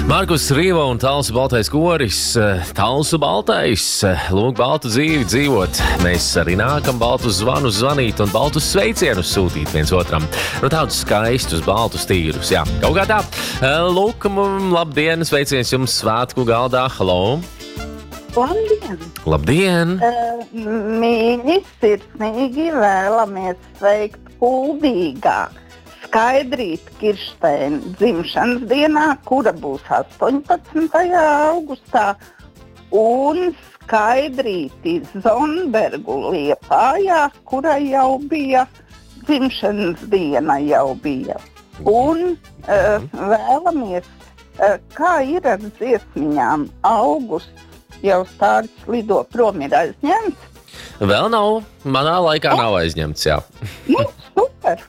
Markus Rīva un Talsu baltais koris. Talsu baltais, lūk, baltu dzīvi dzīvot. Mēs arī nākam baltus zvanus zvanīt un baltus sveicienus sūtīt viens otram. Nu, tādus skaistus, baltus tīrus, jā. Kaut kā tā. Lūk, labdien, sveiciens jums svētku galdā. Halo! Labdien! Labdien! Mīļi, sirsnīgi vēlamies sveikt Kuldīgā Skaidrīti Kirsteini dzimšanas dienā, kura būs 18. augustā, un Skaidrīti Zonbergu Liepājā, kurai jau bija dzimšanas diena jau bija. Un vēlamies, kā ir ar dziesmiņām, augusts jau Stārķis lido prom ir aizņemts. Vēl nav, manā laikā nav aizņemts, jā. Nu, super!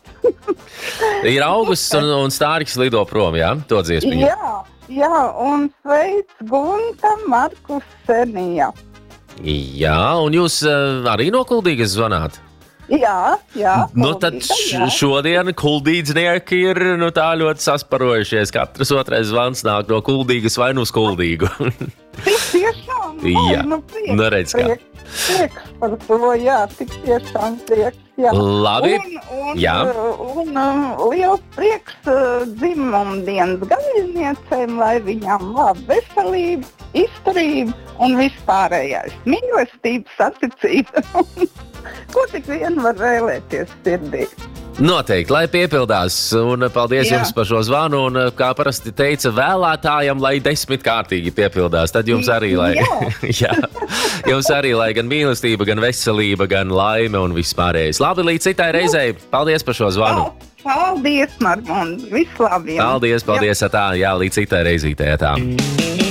Ir augusts un Stārķis lido prom, jā, to dziesmiņu. Jā, un sveic Gunta Markus Senija. Jā, un jūs arī no Kuldīgas zvanāt? Jā. Nu, tad šodien kuldīdznieki ir tā ļoti sasparojušies. Katrs otrais zvans nāk no Kuldīgas vai no Kuldīgu. Tiešām? Jā, prieks, redz kā. Prieks par to, jā, tik tiešām prieks. Jā. Labi, jā. Un liels prieks dzimumdienas galvenniecēm, lai viņām labi veselība, izturība un vispārējais mīlestība, saticība. Ko tik vien var vēlēties sirdī? Noteikti, lai piepildās, un paldies jums par šo zvanu, un kā parasti teica vēlētājam, lai 10 kārtīgi piepildās, tad jums arī, jā, jums arī, lai gan mīlestība, gan veselība, gan laime un viss pārējais. Labi, līdz citai reizei, paldies par šo zvanu. Paldies, Marmon, vislabāk. Paldies, tā, jā, līdz citai reizītē, tā.